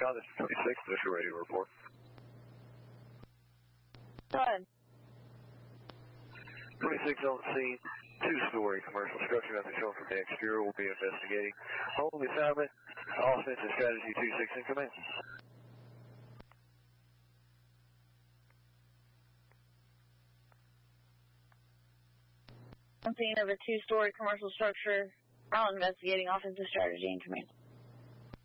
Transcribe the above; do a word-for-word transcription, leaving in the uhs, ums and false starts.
Recon, this is twenty-six, initial radio report. Go ahead. twenty-six on the scene, two-story commercial structure, nothing shown from the exterior. We'll be investigating. Home assignment, offensive strategy two six in command. On scene of a two-story commercial structure, while investigating offensive strategy in command.